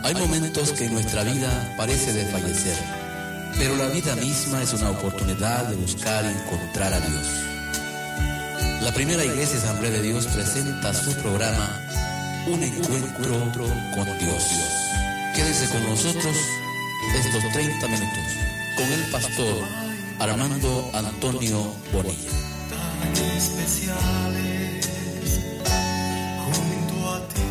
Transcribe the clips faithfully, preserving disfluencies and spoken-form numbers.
Hay momentos que nuestra vida parece desfallecer, pero la vida misma es una oportunidad de buscar y encontrar a Dios. La primera Iglesia Asamblea de Dios presenta su programa Un Encuentro con Dios. Quédese con nosotros estos treinta minutos con el pastor Armando Antonio Bonilla. Tan especiales junto a ti.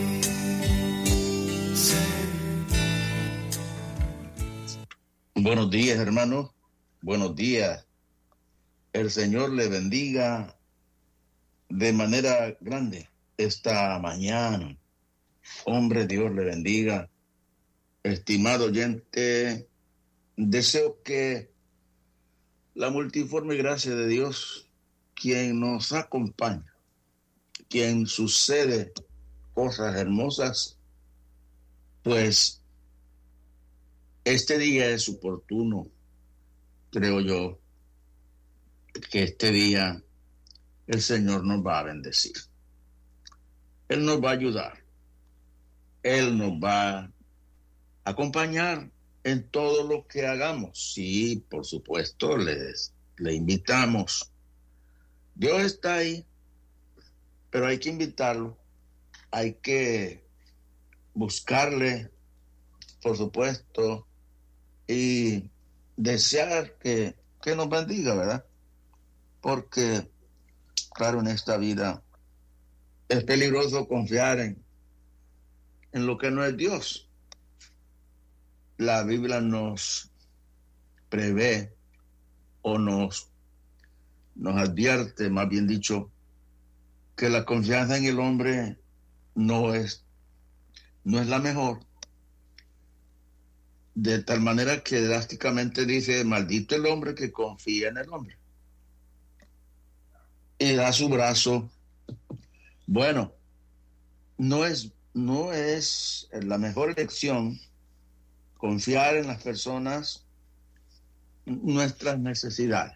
Buenos días, hermanos. Buenos días. El Señor le bendiga de manera grande esta mañana. Hombre, Dios le bendiga. Estimado oyente, deseo que la multiforme gracia de Dios, quien nos acompaña, quien sucede cosas hermosas, pues este día es oportuno, creo yo, que este día el Señor nos va a bendecir. Él nos va a ayudar. Él nos va a acompañar en todo lo que hagamos. Sí, por supuesto, les, le invitamos. Dios está ahí, pero hay que invitarlo. Hay que buscarle, por supuesto, y desear que, que nos bendiga, ¿verdad? Porque, claro, en esta vida es peligroso confiar en, en lo que no es Dios. La Biblia nos prevé o nos, nos advierte, más bien dicho, que la confianza en el hombre no es, no es la mejor. De tal manera que drásticamente dice, maldito el hombre que confía en el hombre. Y da su brazo. Bueno, no es, no es la mejor elección confiar en las personas nuestras necesidades,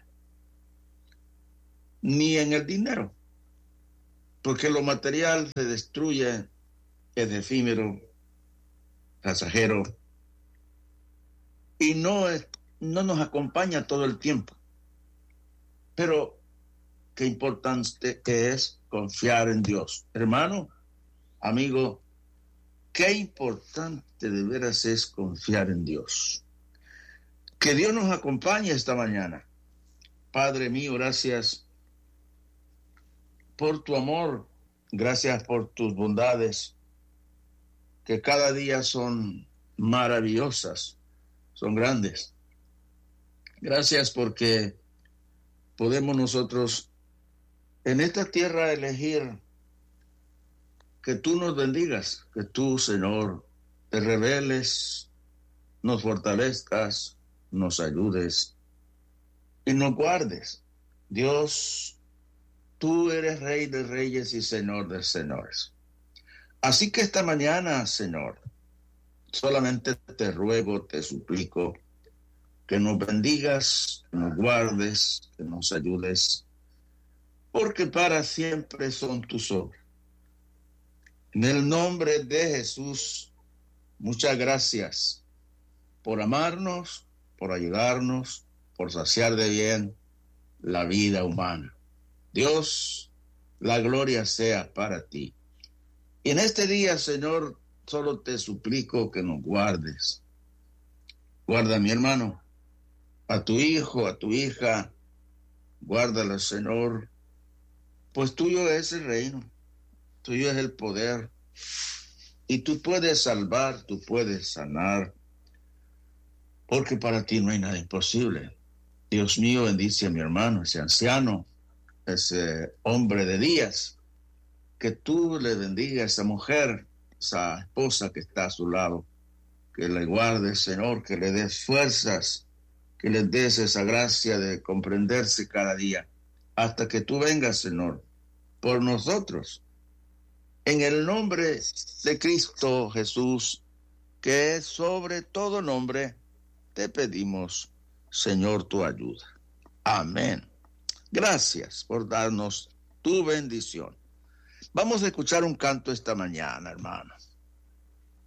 ni en el dinero, porque lo material se destruye, es efímero, pasajero, y no, es, no nos acompaña todo el tiempo. Pero qué importante es confiar en Dios. Hermano, amigo, qué importante de veras es confiar en Dios. Que Dios nos acompañe esta mañana. Padre mío, gracias por tu amor, gracias por tus bondades, que cada día son maravillosas, son grandes. Gracias porque podemos nosotros en esta tierra elegir que tú nos bendigas, que tú, Señor, te reveles, nos fortalezcas, nos ayudes y nos guardes. Dios, tú eres Rey de reyes y Señor de señores. Así que esta mañana, Señor, solamente te ruego, te suplico, que nos bendigas, que nos guardes, que nos ayudes, porque para siempre son tus obras. En el nombre de Jesús, muchas gracias por amarnos, por ayudarnos, por saciar de bien la vida humana. Dios, la gloria sea para ti. Y en este día, Señor, solo te suplico que nos guardes. Guarda a mi hermano, a tu hijo, a tu hija, guárdala, Señor, pues tuyo es el reino, tuyo es el poder, y tú puedes salvar, tú puedes sanar, porque para ti no hay nada imposible. Dios mío, bendice a mi hermano, ese anciano, ese hombre de días, que tú le bendiga a esa mujer, esa esposa que está a su lado, que le guardes, Señor, que le des fuerzas, que le des esa gracia de comprenderse cada día, hasta que tú vengas, Señor, por nosotros. En el nombre de Cristo Jesús, que es sobre todo nombre, te pedimos, Señor, tu ayuda. Amén. Gracias por darnos tu bendición. Vamos a escuchar un canto esta mañana, hermano.